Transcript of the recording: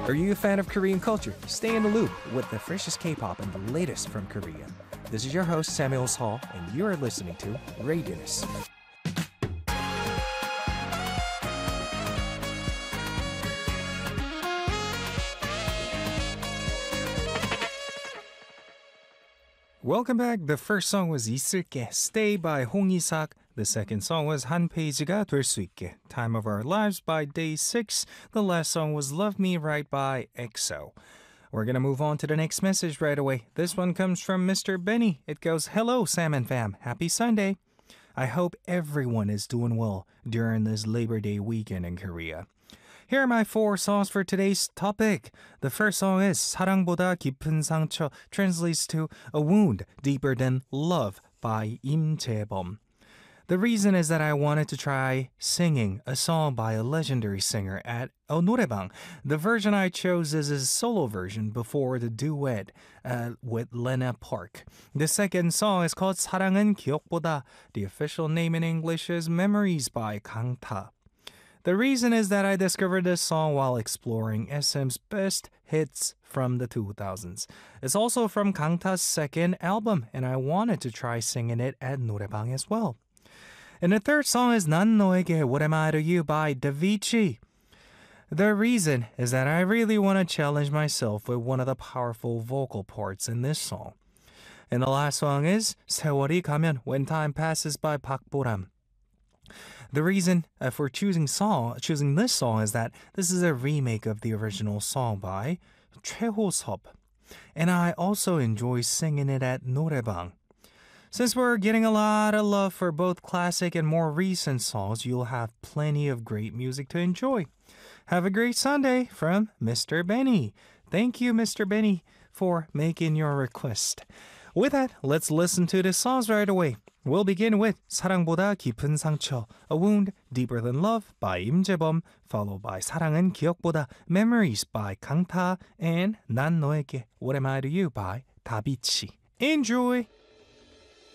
Are you a fan of Korean culture? Stay in the loop with the freshest K-pop and the latest from Korea. This is your host Samuel Hall, and you are listening to Radius. Welcome back. The first song was 있을게, Stay by Hong Isak. The second song was 한 페이지가 될 수 있게, Time of Our Lives by Day 6. The last song was Love Me Right by EXO. We're going to move on to the next message right away. This one comes from Mr. Benny. It goes, Hello, Sam and Fam. Happy Sunday. I hope everyone is doing well during this Labor Day weekend in Korea. Here are my 4 songs for today's topic. The first song is 사랑보다 깊은 상처, translates to A Wound Deeper Than Love by Im Jae-bum. The reason is that I wanted to try singing a song by a legendary singer at 노래방. The version I chose is his solo version before the duet with Lena Park. The second song is called 사랑은 기억보다. The official name in English is Memories by 강타. The reason is that I discovered this song while exploring SM's best hits from the 2000s. It's also from 강타's second album, and I wanted to try singing it at 노래방 as well. And the third song is 난 너에게 What Am I to You by Davichi. The reason is that I really want to challenge myself with one of the powerful vocal parts in this song. And the last song is 세월이 가면 When Time Passes by 박보람. The reason for choosing this song is that this is a remake of the original song by 최호섭, and I also enjoy singing it at 노래방. Since we're getting a lot of love for both classic and more recent songs, you'll have plenty of great music to enjoy. Have a great Sunday from Mr. Benny. Thank you, Mr. Benny, for making your request. With that, let's listen to the songs right away. We'll begin with 사랑보다 깊은 상처, A Wound Deeper Than Love by Im Jae-bum, followed by 사랑은 기억보다, Memories by 강타, and 난 너에게 What Am I to You by 다비치. Enjoy!